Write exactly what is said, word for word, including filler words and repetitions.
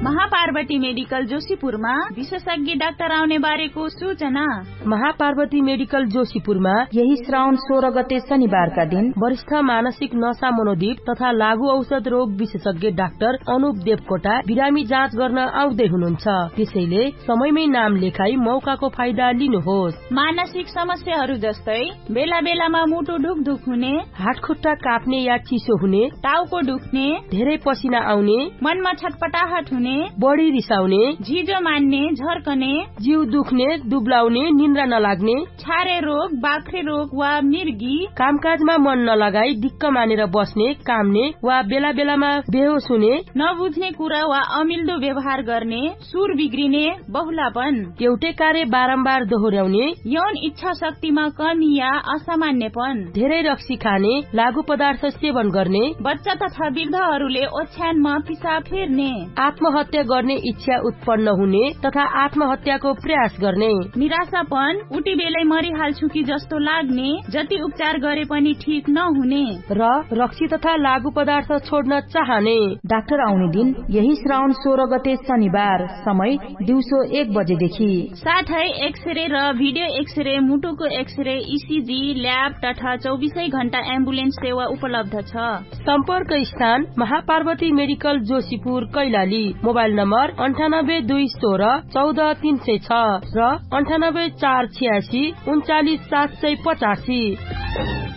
Mahaparvati medical जोशीपुरमा विशेषज्ञ doctor आउने बारेको सूचना। महापार्वती मेडिकल जोशीपुरमा यही श्रावण सोह्र गते शनिबारका दिन वरिष्ठ मानसिक नशा मनोदीप तथा लागू औषध रोग विशेषज्ञ डाक्टर अनुप देवकोटा बिरामी जाँच गर्न आउँदै हुनुहुन्छ। त्यसैले समयमै नाम लेखाई मौकाको फाइदा लिनुहोस्। मानसिक समस्याहरू जस्तै बेला बेलामा मुटु ढुकढुक हुने, हातखुट्टा काप्ने या चिसो हुने, टाउको दुख्ने, धेरै पसिना आउने, मनमा छटपटाहट हुने, बढी रिसाउने, झिजो मान्ने, झर्कने, जिउ दुख्ने, दुब्लाउने, निन्द्रा नलाग्ने, छारे रोग, बाख्रे रोग वा मिर्गी, कामकाजमा मन नलगाई दिक्क मानेर बस्ने, काम्ने वा बेला बेलामा बेहोस हुने, नबुझ्ने कुरा वा अमिल्दो व्यवहार गर्ने, सुर बिग्रिने, बहुलापन, एउटै कार्य बारम्बार दोहोर्याउने, यौन इच्छा शक्तिमा कमी या असामान्यपन, धेरै रक्सी खाने, लागू पदार्थ सेवन गर्ने, बच्चा तथा वृद्धहरूले ओछ्यानमा पिसाब फेर्ने, आत्महत्या गर्ने इच्छा उत्पन्न हुने तथा आत्महत्याको प्रयास गर्ने, निराशापन, उटी बेलै मरिहाल्छु कि जस्तो लाग्ने, जति उपचार गरे पनि ठीक नहुने र रक्सी तथा लागू पदार्थ छोड्न चाहने। डाक्टर आउने दिन यही श्रावण सोह्र गते शनिबार, समय दिउँसो एक बजेदेखि। साथै एक्सरे र भिडियो एक्सरे, मुटुको एक्सरे, इसिजी, ल्याब तथा चौबिसै घण्टा एम्बुलेन्स सेवा उपलब्ध छ। सम्पर्क स्थान Mahaparvati medical Joshipur Kailali. Mobile number अन्ठानब्बे दुई सोह्र चौध तीन सय छ र अन्ठानब्बे चार छ्यासी उन्चालिस सात सय पचासी।